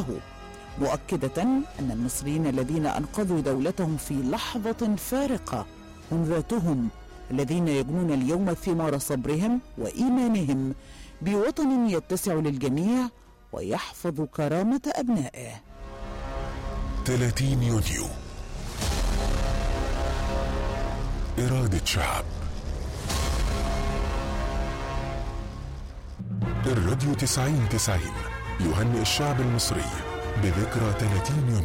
له، مؤكدة أن المصريين الذين أنقذوا دولتهم في لحظة فارقة هم ذاتهم الذين يجنون اليوم ثمار صبرهم وإيمانهم بوطن يتسع للجميع ويحفظ كرامة أبنائه. 30 يونيو، إرادة شعب. الراديو 90-90 يهنئ الشعب المصري بذكرى 30 يونيو.